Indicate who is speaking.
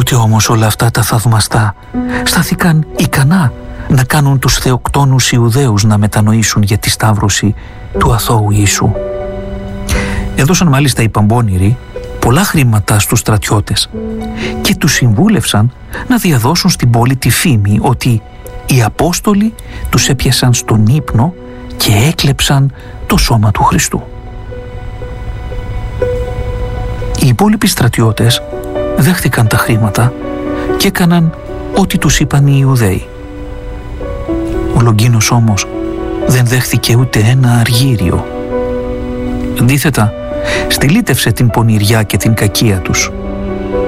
Speaker 1: Ούτε όμως όλα αυτά τα θαυμαστά στάθηκαν ικανά να κάνουν τους θεοκτόνους Ιουδαίους να μετανοήσουν για τη σταύρωση του αθώου Ιησού. Έδωσαν μάλιστα οι Παμπώνηροι πολλά χρήματα στους στρατιώτες και τους συμβούλευσαν να διαδώσουν στην πόλη τη φήμη ότι οι Απόστολοι τους έπιασαν στον ύπνο και έκλεψαν το σώμα του Χριστού. Οι υπόλοιποι στρατιώτες δέχτηκαν τα χρήματα και έκαναν ό,τι τους είπαν οι Ιουδαίοι. Ο Λογκίνος όμως δεν δέχθηκε ούτε ένα αργύριο. Αντίθετα, στυλίτευσε την πονηριά και την κακία τους